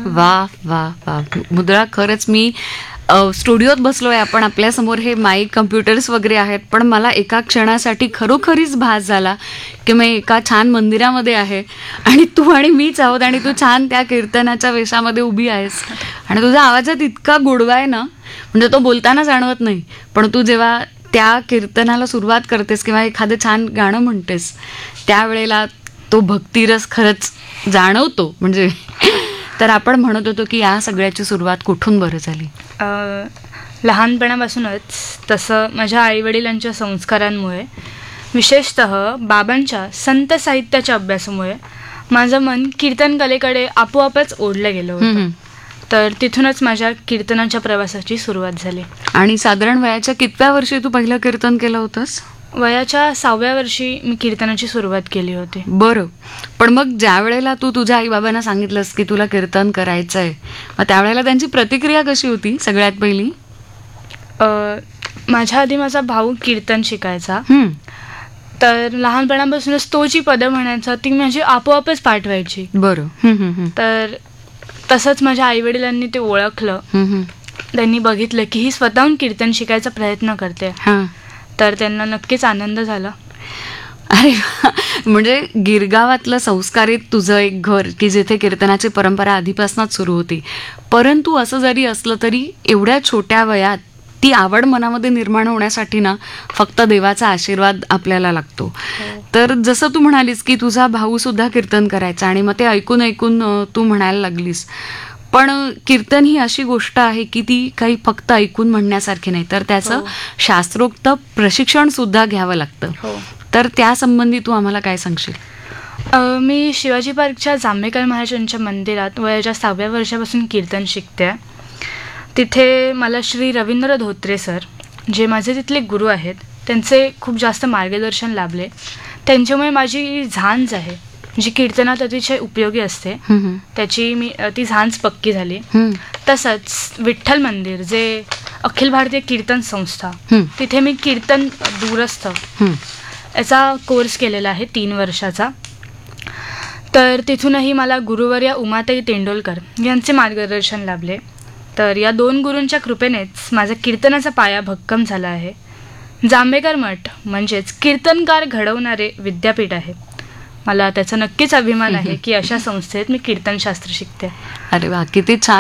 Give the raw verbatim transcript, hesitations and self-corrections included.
वा वा वा मुद्रा, खरंच मी स्टुडिओत बसलोय आपण, आपल्यासमोर हे माईक कम्प्युटर्स वगैरे आहेत, पण मला एका क्षणासाठी खरोखरीच भास झाला की मी एका छान मंदिरामध्ये आहे आणि तू आणि मीच आहोत आणि तू छान त्या कीर्तनाच्या वेशामध्ये उभी आहेस आणि तुझा आवाजात इतका गोडवा आहे ना, म्हणजे तो बोलताना जाणवत नाही, पण तू जेव्हा त्या कीर्तनाला सुरुवात करतेस किंवा एखादं छान गाणं म्हणतेस त्यावेळेला तो भक्तिरस खरंच जाणवतो. म्हणजे तर आपण म्हणत होतो की या सगळ्याची सुरुवात कुठून बरं झाली? लहानपणापासूनच तसं माझ्या आईवडिलांच्या संस्कारांमुळे, विशेषतः बाबांच्या संत साहित्याच्या अभ्यासामुळे माझं मन कीर्तन कलेकडे आपोआपच ओढलं गेलं होतं. तर तिथूनच माझ्या कीर्तनाच्या प्रवासाची सुरुवात झाली. आणि साधारण वयाच्या कितव्या वर्षी तू पहिलं कीर्तन केलं होतंस? वयाच्या सहाव्या वर्षी मी कीर्तनाची सुरुवात केली होती. बरं, पण मग ज्या वेळेला तू तुझ्या आई बाबांना सांगितलंस की तुला कीर्तन करायचं आहे, मग त्यावेळेला त्यांची प्रतिक्रिया कशी होती? सगळ्यात पहिली माझ्या आधी माझा भाऊ कीर्तन शिकायचा, तर लहानपणापासूनच तो जी पदं म्हणायचा ती माझी आपोआपच पाठवायची. बरं. तर तसंच माझ्या आई वडिलांनी ते ओळखलं, त्यांनी बघितलं की ही स्वतःहून कीर्तन शिकायचा प्रयत्न करते, तर त्यांना नक्कीच आनंद झाला. अरे म्हणजे गिरगावातलं संस्कारित तुझं एक घर की जिथे कीर्तनाची परंपरा आधीपासूनच सुरू होती, परंतु असं जरी असलं तरी एवढ्या छोट्या वयात ती आवड मनामध्ये निर्माण होण्यासाठी ना फक्त देवाचा आशीर्वाद आपल्याला लागतो. तर जसं तू म्हणालीस की तुझा भाऊ सुद्धा कीर्तन करायचा आणि मग ते ऐकून ऐकून तू म्हणायला लागलीस, पण कीर्तन ही अशी गोष्ट आहे की ती काही फक्त ऐकून म्हणण्यासारखी नाही, तर त्याचं शास्त्रोक्त प्रशिक्षण सुद्धा घ्यावं लागतं. तर त्यासंबंधी तू आम्हाला काय सांगशील? मी शिवाजी पार्कच्या जांभेकर महाराजांच्या मंदिरात वयाच्या सहाव्या वर्षापासून कीर्तन शिकते. तिथे मला श्री रवींद्र धोत्रे सर, जे माझे तिथले गुरु आहेत, त्यांचे खूप जास्त मार्गदर्शन लाभले. त्यांच्यामुळे माझी झांज आहे जी कीर्तनात अतिशय उपयोगी असते, त्याची मी ती झांज पक्की झाली. तसंच विठ्ठल मंदिर, जे अखिल भारतीय कीर्तन संस्था, तिथे मी कीर्तन दूरस्थ याचा कोर्स केलेला आहे तीन वर्षाचा. तर तिथूनही मला गुरुवर्या उमाताई तेंडोलकर यांचे मार्गदर्शन लाभले. तर या दोन गुरूंच्या कृपेनेच माझा कीर्तनाचा पाया भक्कम झाला आहे. जांभेकर मठ म्हणजेच कीर्तनकार घडवणारे विद्यापीठ आहे. मला त्याचा नक्कीच अभिमान आहे की अशा संस्थेत मी कीर्तनशास्त्र शिकते. अरे वा, किती छान.